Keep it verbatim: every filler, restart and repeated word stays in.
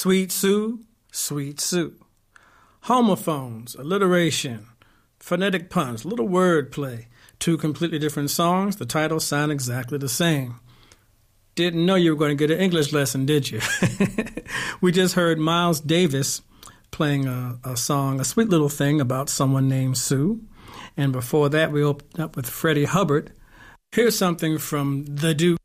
Sweet Sue, Sweet Sue. Homophones, alliteration, phonetic puns, little wordplay. Two completely different songs. The titles sound exactly the same. Didn't know you were going to get an English lesson, did you? We just heard Miles Davis playing a, a song, a sweet little thing about someone named Sue. And before that, we opened up with Freddie Hubbard. Here's something from The Dukes.